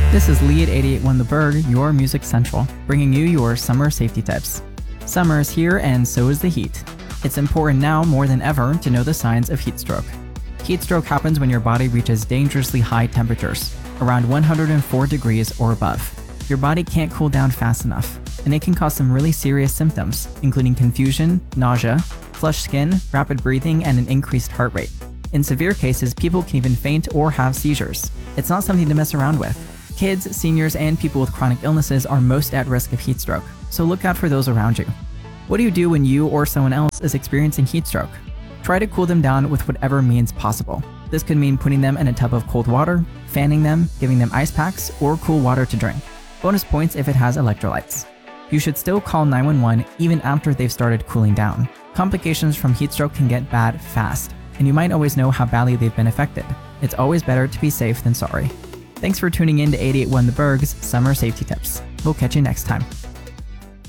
This is Lee at 881 The Berg, your Music Central, bringing you your summer safety tips. Summer is here and so is the heat. It's important now more than ever to know the signs of heat stroke. Heat stroke happens when your body reaches dangerously high temperatures, around 104 degrees or above. Your body can't cool down fast enough, and it can cause some really serious symptoms, including confusion, nausea, flushed skin, rapid breathing, and an increased heart rate. In severe cases, people can even faint or have seizures. It's not something to mess around with. Kids, seniors, and people with chronic illnesses are most at risk of heat stroke, so look out for those around you. What do you do when you or someone else is experiencing heat stroke? Try to cool them down with whatever means possible. This could mean putting them in a tub of cold water, fanning them, giving them ice packs, or cool water to drink. Bonus points if it has electrolytes. You should still call 911 even after they've started cooling down. Complications from heat stroke can get bad fast, and you might always know how badly they've been affected. It's always better to be safe than sorry. Thanks for tuning in to 881 The Berg's Summer Safety Tips. We'll catch you next time.